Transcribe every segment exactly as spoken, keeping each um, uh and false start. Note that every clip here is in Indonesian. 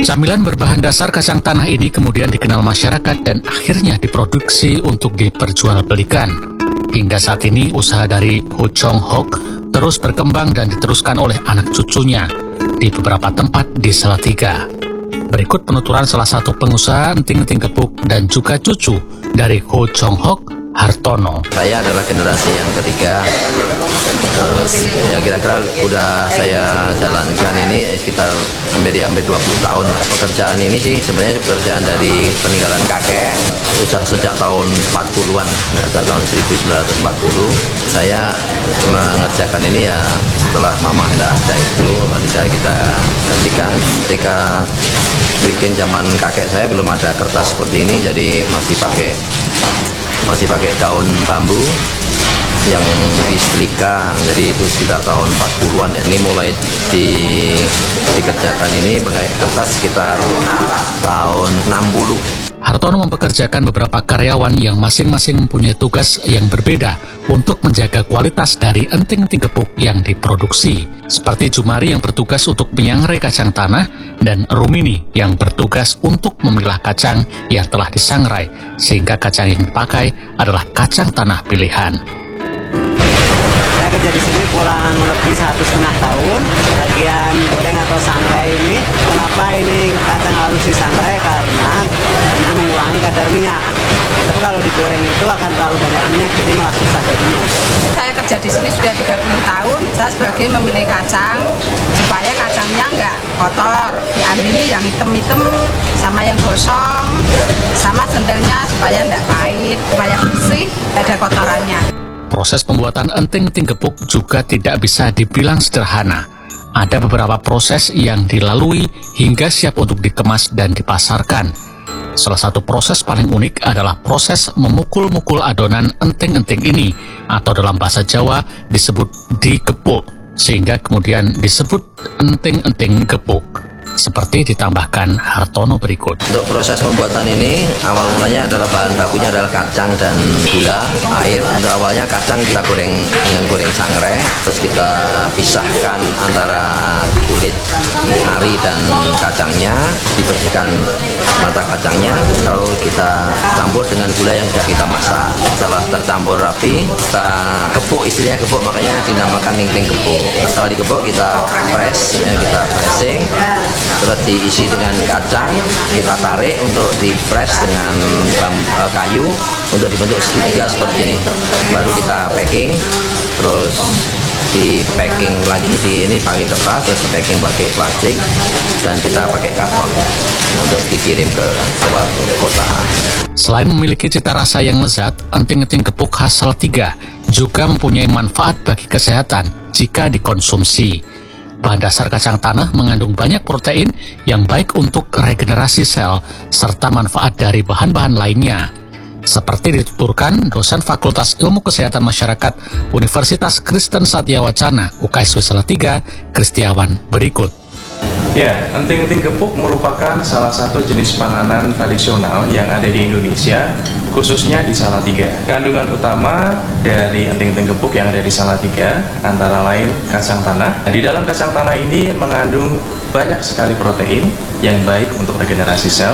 Camilan berbahan dasar kacang tanah ini kemudian dikenal masyarakat dan akhirnya diproduksi untuk diperjualbelikan. Hingga saat ini usaha dari Ho Chong Hok terus berkembang dan diteruskan oleh anak cucunya di beberapa tempat di Salatiga. Berikut penuturan salah satu pengusaha enting-enting gepuk dan juga cucu dari Ho Chong Hok, Hartono. Saya adalah generasi yang ketiga. Terus ya kira-kira udah saya jalankan ini sekitar hampir hampir dua puluh tahun. Pekerjaan ini sih sebenarnya pekerjaan dari peninggalan kakek. Sejak, sejak tahun empat puluhan, sejak tahun seribu sembilan ratus empat puluh, saya mengerjakan ini ya setelah mama tidak ada itu, nanti saya kita gantikan. Ketika bikin zaman kakek saya belum ada kertas seperti ini, jadi masih pakai masih pakai daun bambu yang disetrika, jadi itu sekitar tahun empat puluhan. Ini mulai di, dikerjakan ini pakai kertas sekitar tahun enam puluh. Hartono mempekerjakan beberapa karyawan yang masing-masing mempunyai tugas yang berbeda untuk menjaga kualitas dari enting-enting gepuk yang diproduksi. Seperti Jumari yang bertugas untuk menyangrai kacang tanah dan Rumini yang bertugas untuk memilah kacang yang telah disangrai sehingga kacang yang dipakai adalah kacang tanah pilihan. Saya kerja di sini kurang lebih satu setengah tahun. Bagian goreng atau sangrai ini, kenapa ini kacang harus disangrai? Karena ini mengurangi kadar minyak. Tapi kalau digoreng itu akan terlalu banyak minyak, jadi malah susah jadinya. Saya kerja di sini sudah tiga puluh tahun. Saya sebagai memilih kacang supaya kacangnya nggak kotor. Diambil yang hitam-hitam sama yang gosong, sama sendalnya supaya nggak pahit, supaya bersih, ada kotorannya. Proses pembuatan enting-enting gepuk juga tidak bisa dibilang sederhana. Ada beberapa proses yang dilalui hingga siap untuk dikemas dan dipasarkan. Salah satu proses paling unik adalah proses memukul-mukul adonan enting-enting ini, atau dalam bahasa Jawa disebut digepuk, sehingga kemudian disebut enting-enting gepuk. Seperti ditambahkan Hartono berikut. Untuk proses pembuatan ini, awal mulanya adalah bahan bakunya adalah kacang dan gula, air. Untuk awalnya kacang kita goreng dengan goreng sangrai, terus kita pisahkan antara kulit ari dan kacangnya, dibersihkan mata kacangnya, lalu kita campur dengan gula yang sudah kita masak. Setelah tercampur rapi, kita gepuk, istilahnya gepuk, makanya dinamakan enting gepuk. Setelah digepuk kita press, ya, kita pressing. Terus diisi dengan kacang, kita tarik untuk di press dengan uh, kayu untuk dibentuk segitiga seperti ini. Baru kita packing, terus di packing lagi di ini pakai kertas, terus packing pakai plastik, dan kita pakai karton untuk dikirim ke suatu kota. Selain memiliki cita rasa yang lezat, enting-enting gepuk khas Salatiga juga mempunyai manfaat bagi kesehatan jika dikonsumsi. Bahan dasar kacang tanah mengandung banyak protein yang baik untuk regenerasi sel serta manfaat dari bahan-bahan lainnya. Seperti dituturkan dosen Fakultas Ilmu Kesehatan Masyarakat Universitas Kristen Satya Wacana U K S W Salatiga, Kristiawan berikut. Ya, enting-enting gepuk merupakan salah satu jenis panganan tradisional yang ada di Indonesia, khususnya di Salatiga. Kandungan utama dari enting-enting gepuk yang ada di Salatiga antara lain kacang tanah. Di dalam kacang tanah ini mengandung banyak sekali protein yang baik untuk regenerasi sel.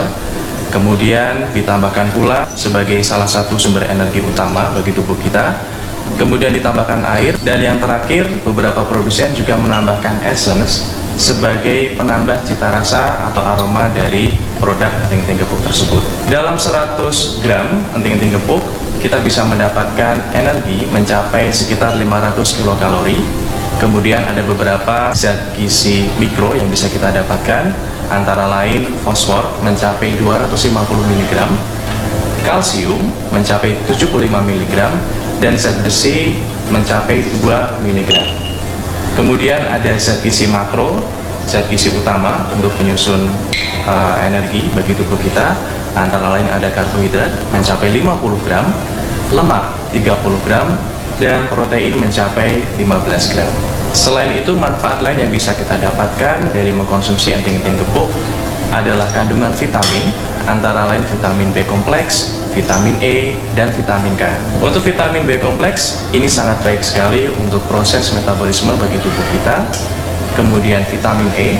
Kemudian ditambahkan pula sebagai salah satu sumber energi utama bagi tubuh kita. Kemudian ditambahkan air, dan yang terakhir beberapa produsen juga menambahkan essence sebagai penambah cita rasa atau aroma dari produk enting-enting gepuk tersebut. Dalam seratus gram enting-enting gepuk kita bisa mendapatkan energi mencapai sekitar lima ratus kilokalori. Kemudian ada beberapa zat gizi mikro yang bisa kita dapatkan, antara lain fosfor mencapai dua ratus lima puluh miligram, kalsium mencapai tujuh puluh lima miligram, dan zat besi mencapai dua miligram. Kemudian ada zat gizi makro, zat gizi utama untuk penyusun uh, energi bagi tubuh kita, antara lain ada karbohidrat mencapai lima puluh gram, lemak tiga puluh gram, dan protein mencapai lima belas gram. Selain itu, manfaat lain yang bisa kita dapatkan dari mengkonsumsi enting-enting gepuk adalah kandungan vitamin, antara lain vitamin B kompleks, vitamin E, dan vitamin K. Untuk vitamin B kompleks, ini sangat baik sekali untuk proses metabolisme bagi tubuh kita. Kemudian vitamin E